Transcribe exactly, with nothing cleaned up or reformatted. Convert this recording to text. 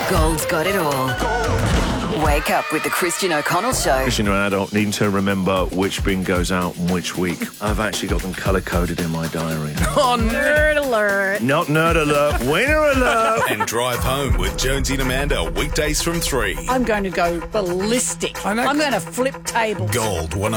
Gold's got it all. Wake up with the Christian O'Connell Show. Christian and adult needing to remember which bin goes out and which week. I've actually got them colour-coded in my diary. Oh, nerd alert. Not nerd alert, winner alert. And drive home with Jonesy and Amanda weekdays from three. I'm going to go ballistic. I know. I'm going to flip tables. Gold one